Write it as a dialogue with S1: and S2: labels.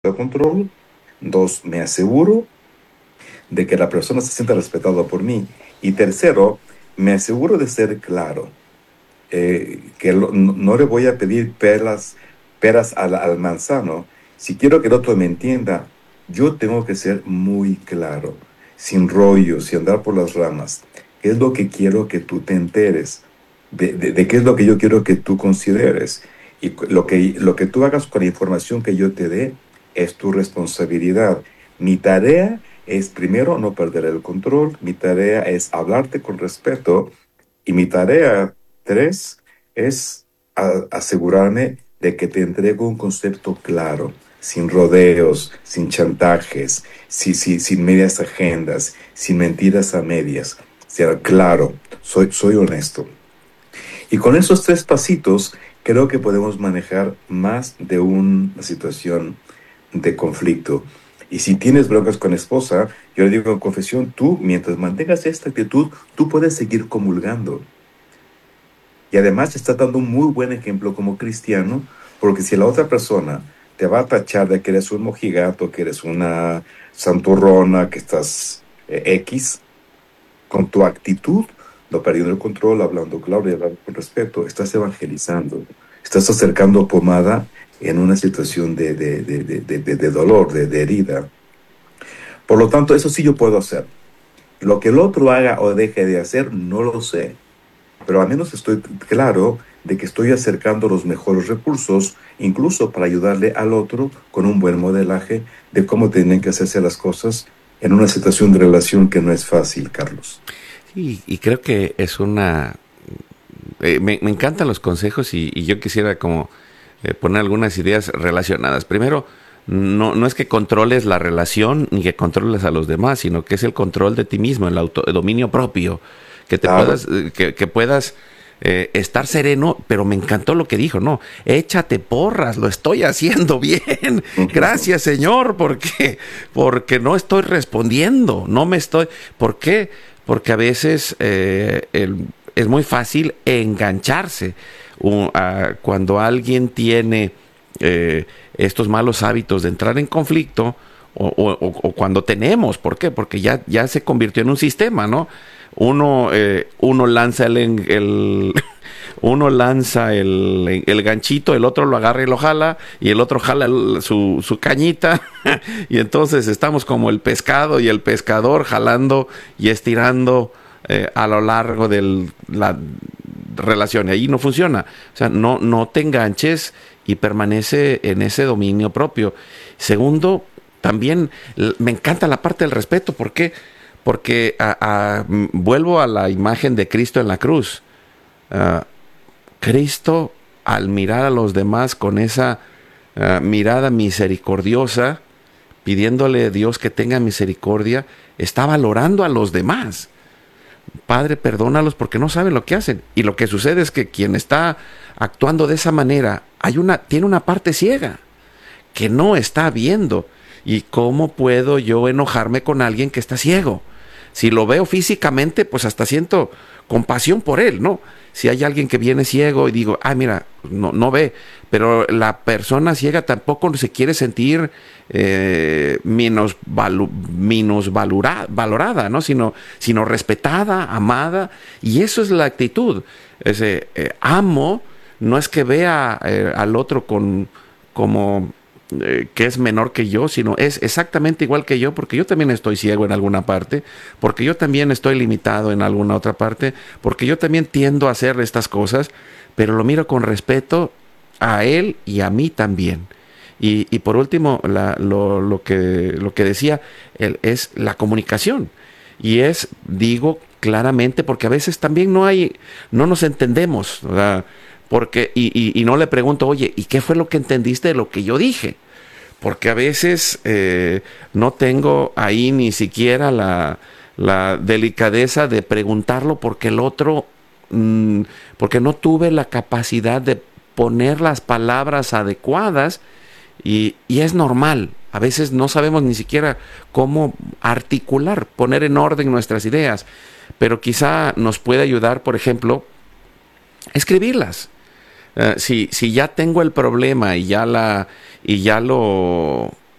S1: de control. Dos, me aseguro de que la persona se sienta respetada por mí. Y tercero, me aseguro de ser claro, no le voy a pedir peras al manzano. Si quiero que el otro me entienda, yo tengo que ser muy claro, sin rollos, sin andar por las ramas. ¿Qué es lo que quiero que tú te enteres? De qué es lo que yo quiero que tú consideres. Y lo que tú hagas con la información que yo te dé es tu responsabilidad. Mi tarea es primero no perder el control, mi tarea es hablarte con respeto y mi tarea tres es asegurarme de que te entrego un concepto claro, sin rodeos, sin chantajes, sin medias agendas, sin mentiras a medias. Sea claro, soy honesto. Y con esos tres pasitos, creo que podemos manejar más de una situación de conflicto. Y si tienes broncas con esposa, yo le digo en confesión, tú, mientras mantengas esta actitud, tú puedes seguir comulgando. Y además está dando un muy buen ejemplo como cristiano, porque si la otra persona te va a tachar de que eres un mojigato, que eres una santurrona, que estás X, con tu actitud, no perdiendo el control, hablando claro y hablando con respeto, estás evangelizando, estás acercando pomada en una situación de dolor, de herida. Por lo tanto, eso sí yo puedo hacer. Lo que el otro haga o deje de hacer, no lo sé, pero al menos estoy claro de que estoy acercando los mejores recursos, incluso para ayudarle al otro con un buen modelaje de cómo tienen que hacerse las cosas en una situación de relación que no es fácil, Carlos.
S2: Sí, y creo que es una... me encantan los consejos y yo quisiera como poner algunas ideas relacionadas. Primero, no es que controles la relación ni que controles a los demás, sino que es el control de ti mismo, el dominio propio, que te
S1: Claro.
S2: puedas, que puedas estar sereno, pero me encantó lo que dijo, no, échate porras, lo estoy haciendo bien, gracias Señor, porque no estoy respondiendo, no me estoy, ¿por qué? Porque a veces es muy fácil engancharse cuando alguien tiene estos malos hábitos de entrar en conflicto o cuando tenemos, ¿por qué? Porque ya se convirtió en un sistema, ¿no? Uno lanza uno lanza el ganchito, el otro lo agarra y lo jala, y el otro jala su cañita, y entonces estamos como el pescado y el pescador jalando y estirando a lo largo de la relación, y ahí no funciona. O sea, no te enganches y permanece en ese dominio propio. Segundo, también me encanta la parte del respeto. ¿Por qué? Porque vuelvo a la imagen de Cristo en la cruz. Uh, Cristo, al mirar a los demás con esa mirada misericordiosa, pidiéndole a Dios que tenga misericordia, está valorando a los demás. Padre, perdónalos porque no saben lo que hacen. Y lo que sucede es que quien está actuando de esa manera tiene una parte ciega que no está viendo. ¿Y cómo puedo yo enojarme con alguien que está ciego? Si lo veo físicamente, pues hasta siento compasión por él, ¿no? Si hay alguien que viene ciego y digo, mira, no ve, pero la persona ciega tampoco se quiere sentir valorada, ¿no? Sino respetada, amada, y eso es la actitud. Amo, no es que vea al otro como que es menor que yo, sino es exactamente igual que yo, porque yo también estoy ciego en alguna parte, porque yo también estoy limitado en alguna otra parte, porque yo también tiendo a hacer estas cosas, pero lo miro con respeto a él y a mí también. Y por último, lo que decía él es la comunicación. Y digo claramente, porque a veces también no nos entendemos, ¿verdad? Y no le pregunto, oye, ¿y qué fue lo que entendiste de lo que yo dije? Porque a veces no tengo ahí ni siquiera la delicadeza de preguntarlo porque el otro, porque no tuve la capacidad de poner las palabras adecuadas y es normal. A veces no sabemos ni siquiera cómo articular, poner en orden nuestras ideas, pero quizá nos puede ayudar, por ejemplo, escribirlas. Si ya tengo el problema y ya